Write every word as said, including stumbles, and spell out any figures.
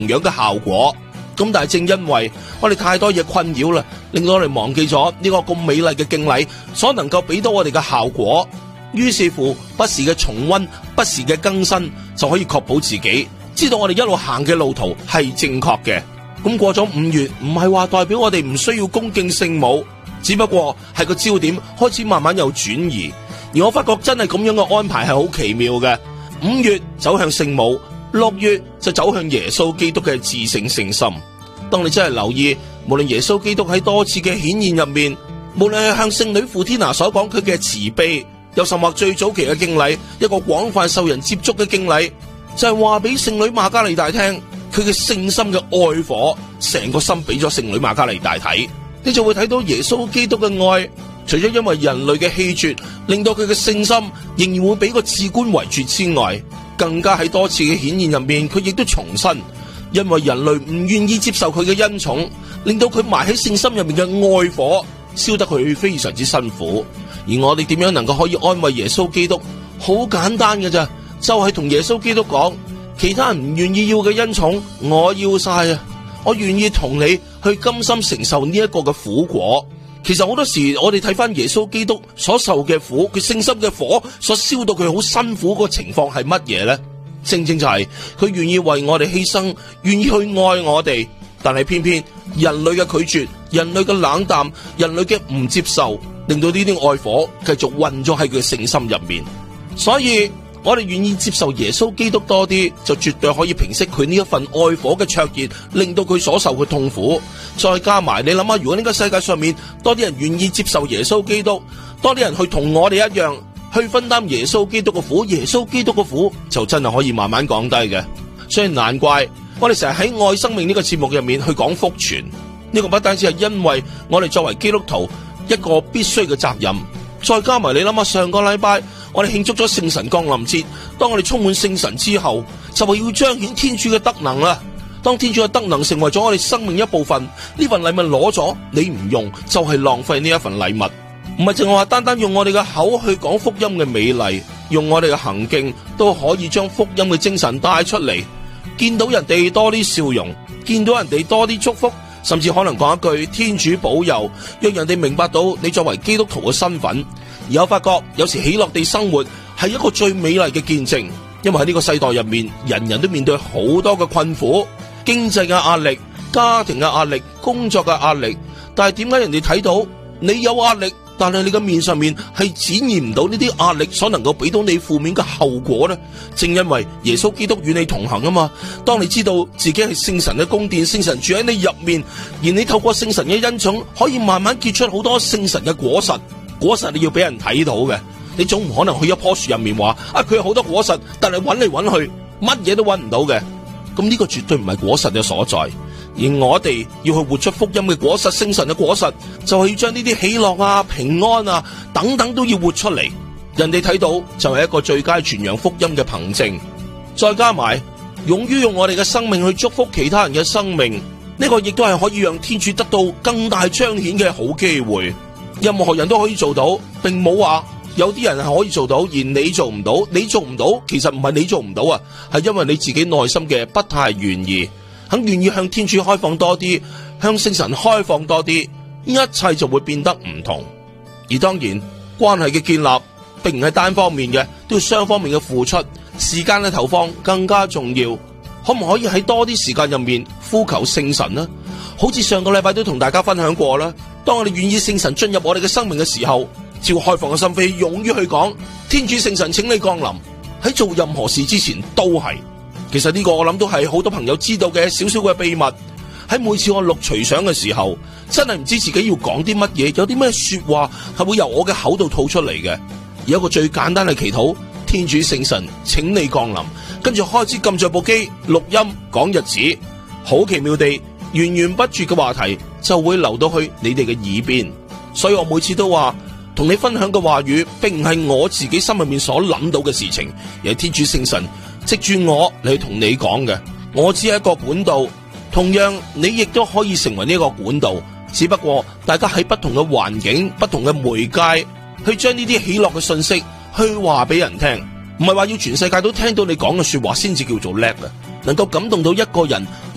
樣嘅效果。咁但係正因為我哋太多嘢困擾啦，令到我哋忘記咗呢個咁美麗嘅敬禮所能夠俾到我哋嘅效果。於是乎，不時嘅重溫，不時嘅更新，就可以確保自己知道我哋一路行嘅路途係正確嘅。咁過咗五月，唔係話代表我哋唔需要恭敬聖母，只不過係個焦點開始慢慢有轉移。而我發覺真係咁樣嘅安排係好奇妙嘅。五月走向聖母，六月就走向耶穌基督嘅至聖聖心。當你真係留意，無論耶穌基督喺多次嘅顯現入面，無論係向聖女傅天娜所講佢嘅慈悲，又甚或最早期嘅敬禮，一個廣泛受人接觸嘅敬禮，就係話俾聖女瑪加利大聽，佢嘅聖心嘅愛火，成個心俾咗聖女瑪加利大睇，你就會睇到耶穌基督嘅愛，除咗因為人類嘅棄絕，令到佢嘅聖心仍然會俾個至觀為絕之外，更加喺多次嘅顯現入面，佢亦都重申，因為人類唔願意接受佢嘅恩寵，令到佢埋喺聖心入面嘅愛火燒得佢非常之辛苦。而我哋點樣能夠可以安慰耶穌基督？好簡單嘅咋，就係同耶穌基督講，其他人唔願意要嘅恩寵，我要晒啊！我願意同你去甘心承受呢一個嘅苦果。其實好多時我哋睇翻耶穌基督所受嘅苦，佢聖心嘅火所燒到佢好辛苦個情況係乜嘢呢？正正就係佢願意為我哋犧牲，願意去愛我哋，但係偏偏人類嘅拒絕，人類嘅冷淡，人類嘅唔接受，令到呢啲愛火繼續混咗喺佢嘅聖心入面。所以我哋願意接受耶穌基督多啲，就絕對可以平息佢呢一份愛火嘅灼熱，令到佢所受嘅痛苦。再加埋你諗下，如果呢個世界上面多啲人願意接受耶穌基督，多啲人去同我哋一樣去分擔耶穌基督嘅苦，耶穌基督嘅苦就真係可以慢慢降低嘅。所以難怪我哋成日喺愛生命呢個節目入面去講福傳，呢個不單止係因為我哋作為基督徒一個必須嘅責任，再加埋你諗下，上個禮拜我哋慶祝咗聖神降臨節，當我哋充滿聖神之後，就係要彰顯天主嘅德能啦。當天主嘅德能成為咗我哋生命一部分，呢份禮物攞咗你唔用，就係浪費呢一份禮物。唔係淨係話單單用我哋嘅口去講福音嘅美麗，用我哋嘅行徑都可以將福音嘅精神帶出嚟。見到人哋多啲笑容，見到人哋多啲祝福，甚至可能講一句天主保佑，讓人哋明白到你作為基督徒嘅身份。而我發覺有時喜樂地生活係一個最美麗嘅見證，因為喺呢個世代入面，人人都面對好多嘅困苦，經濟嘅壓力、家庭嘅壓力、工作嘅壓力。但係點解人哋睇到你有壓力，但係你嘅面上面係展現唔到呢啲壓力所能夠俾到你負面嘅後果呢？正因為耶穌基督與你同行啊嘛。當你知道自己係聖神嘅宮殿，聖神住喺你入面，而你透過聖神嘅恩寵，可以慢慢結出好多聖神嘅果實。果實你要俾人睇到嘅，你總唔可能去一棵樹入面話啊，佢有好多果實，但係揾嚟揾去乜嘢都揾唔到嘅。咁呢個絕對唔係果實嘅所在。而我哋要去活出福音嘅果實，聖神嘅果實，就係要將呢啲喜樂啊、平安啊等等都要活出嚟。人哋睇到就係一個最佳傳揚福音嘅憑證。再加埋勇於用我哋嘅生命去祝福其他人嘅生命，呢個亦都係可以讓天主得到更大彰顯嘅好機會。任何人都可以做到，並冇話有啲人係可以做到，而你做唔到。你做唔到，其實唔係你做唔到啊，係因為你自己內心嘅不太願意，肯願意向天主開放多啲，向聖神開放多啲，一切就會變得唔同。而當然，關係嘅建立並唔係單方面嘅，都要雙方面嘅付出，時間嘅投放更加重要。可唔可以喺多啲時間入面呼求聖神呢？好似上個禮拜都同大家分享過啦。當我哋願意聖神進入我哋嘅生命嘅時候，照開放嘅心扉，勇於去講天主聖神請你降臨。喺做任何事之前都係，其實呢個我諗都係好多朋友知道嘅少少嘅秘密。喺每次我錄隨想嘅時候，真係唔知自己要講啲乜嘢，有啲咩說話係會由我嘅口度吐出嚟嘅。有一個最簡單嘅祈禱，天主聖神請你降臨，跟住開始撳着部機錄音講日子，好奇妙地源源不絕嘅話題就會流到去你哋嘅耳邊。所以我每次都話，同你分享嘅話語並唔係我自己心裏面所諗到嘅事情，而係天主聖神藉住我嚟同你講嘅。我只係一個管道，同樣你亦都可以成為呢個管道，只不過大家喺不同嘅環境、不同嘅媒介去將呢啲喜樂嘅信息去話俾人聽，唔係話要全世界都聽到你講嘅說話先至叫做叻啊！能夠感動到一個人。